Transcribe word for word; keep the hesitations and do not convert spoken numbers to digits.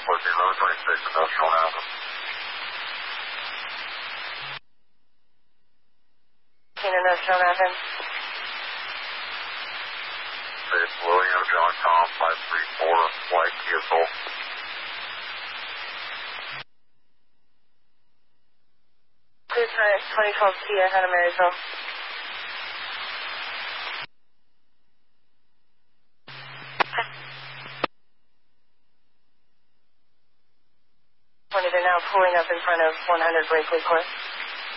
Southwest eleven twenty-six, Industrial Avenue. Industrial Avenue. It's William John Tom five three four, White Kia Soul. Cruise Hunter twenty twelve Kia, Hannah Marysville. They're now pulling up in front of one hundred Brakely Court.